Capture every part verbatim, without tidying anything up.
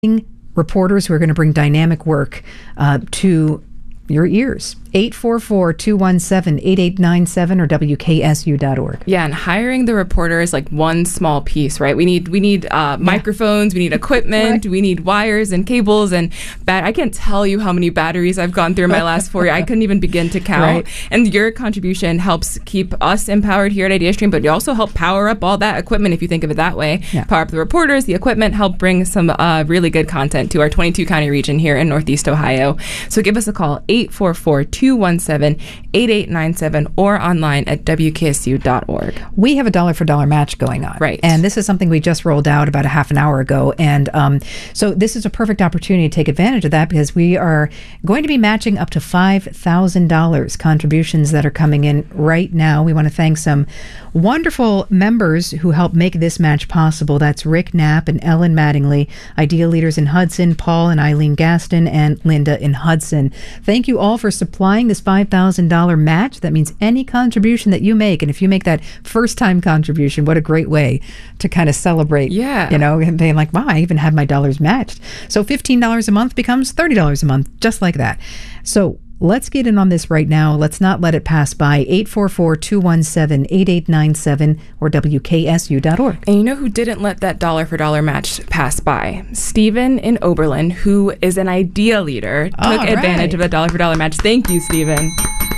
reporters who are going to bring dynamic work uh, to your ears. eight four four, two one seven, eight eight nine seven or W K S U dot org. Yeah, and hiring the reporter is like one small piece, right? We need we need uh, yeah. microphones, we need equipment, right. we need wires and cables and bat- I can't tell you how many batteries I've gone through in my last four years. I couldn't even begin to count. Right. And your contribution helps keep us empowered here at IdeaStream, but you also help power up all that equipment, if you think of it that way. Yeah. Power up the reporters, the equipment, help bring some uh, really good content to our twenty-two county region here in Northeast Ohio. So give us a call, eight four four, two one seven, eight eight nine seven or online at W K S U dot org. We have a dollar for dollar match going on. Right. And this is something we just rolled out about a half an hour ago. And um, so this is a perfect opportunity to take advantage of that because we are going to be matching up to five thousand dollars contributions that are coming in right now. We want to thank some wonderful members who helped make this match possible. That's Rick Knapp and Ellen Mattingly, Idea Leaders in Hudson, Paul and Eileen Gaston, and Linda in Hudson. Thank you all for supplying this five thousand dollars match. That means any contribution that you make, and if you make that first time contribution, what a great way to kind of celebrate, yeah. you know, and being like, wow, I even had my dollars matched. So fifteen dollars a month becomes thirty dollars a month, just like that. So let's get in on this right now. Let's not let it pass by. eight four four, two one seven, eight eight nine seven or W K S U dot org. And you know who didn't let that dollar for dollar match pass by? Stephen in Oberlin, who is an Idea Leader, took All advantage right. of a dollar for dollar match. Thank you, Stephen.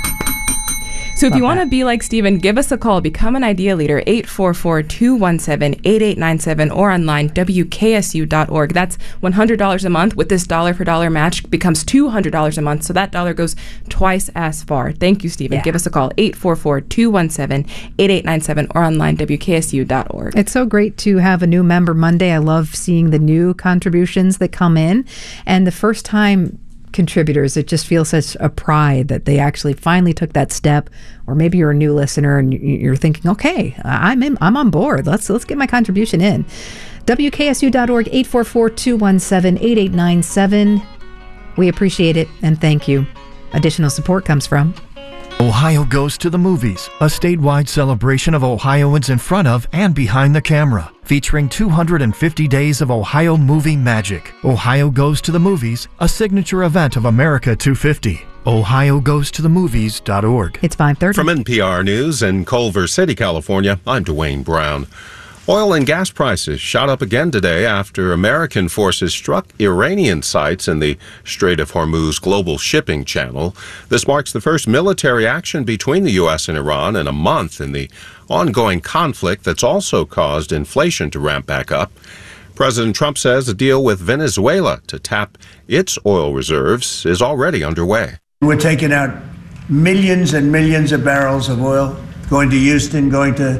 So if Love you want to that. be like Stephen, give us a call. Become an Idea Leader, eight four four, two one seven, eight eight nine seven or online, W K S U dot org. That's one hundred dollars a month. With this dollar for dollar match becomes two hundred dollars a month. So that dollar goes twice as far. Thank you, Stephen. Yeah. Give us a call, eight four four, two one seven, eight eight nine seven or online, W K S U dot org. It's so great to have a new member Monday. I love seeing the new contributions that come in. And the first time contributors, it just feels such a pride that they actually finally took that step. Or maybe you're a new listener and you're thinking, okay, I'm in, I'm on board. Let's let's get my contribution in. W K S U dot org, eight four four, two one seven, eight eight nine seven. We appreciate it and thank you. Additional support comes from Ohio Goes to the Movies, a statewide celebration of Ohioans in front of and behind the camera, featuring two hundred fifty days of Ohio movie magic. Ohio Goes to the Movies, a signature event of America two fifty. Ohio Goes to the Movies dot org. It's five thirty. From N P R News in Culver City, California, I'm Dwayne Brown. Oil and gas prices shot up again today after American forces struck Iranian sites in the Strait of Hormuz global shipping channel. This marks the first military action between the U S and Iran in a month in the ongoing conflict that's also caused inflation to ramp back up. President Trump says a deal with Venezuela to tap its oil reserves is already underway. We're taking out millions and millions of barrels of oil, going to Houston, going to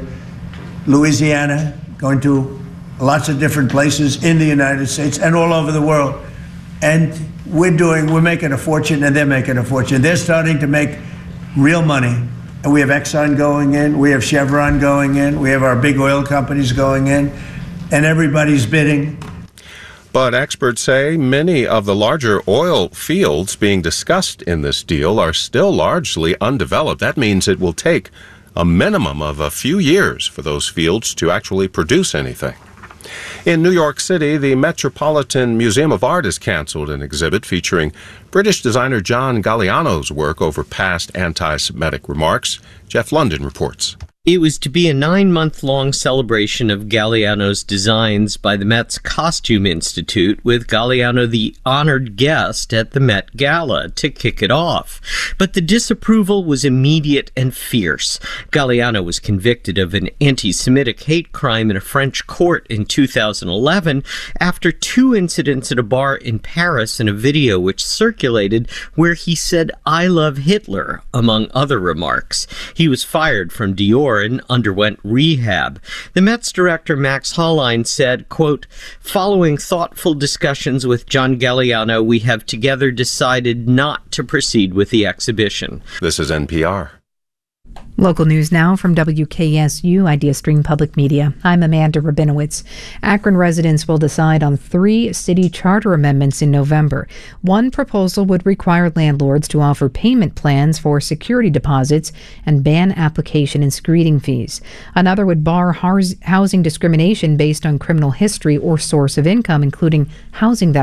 Louisiana, going to lots of different places in the United States and all over the world. And we're doing, we're making a fortune and they're making a fortune. They're starting to make real money. And we have Exxon going in, we have Chevron going in, we have our big oil companies going in, and everybody's bidding. But experts say many of the larger oil fields being discussed in this deal are still largely undeveloped. That means it will take a minimum of a few years for those fields to actually produce anything. In New York City, the Metropolitan Museum of Art has canceled an exhibit featuring British designer John Galliano's work over past anti-Semitic remarks. Jeff London reports. It was to be a nine-month-long celebration of Galliano's designs by the Met's Costume Institute, with Galliano the honored guest at the Met Gala to kick it off. But the disapproval was immediate and fierce. Galliano was convicted of an anti-Semitic hate crime in a French court in two thousand eleven after two incidents at a bar in Paris and a video which circulated where he said, "I love Hitler," among other remarks. He was fired from Dior and underwent rehab. The Met's director Max Hollein said, quote, "Following thoughtful discussions with John Galliano, we have together decided not to proceed with the exhibition." This is N P R. Local news now from W K S U Idea Stream Public Media. I'm Amanda Rabinowitz. Akron residents will decide on three city charter amendments in November. One proposal would require landlords to offer payment plans for security deposits and ban application and screening fees. Another would bar housing discrimination based on criminal history or source of income, including housing that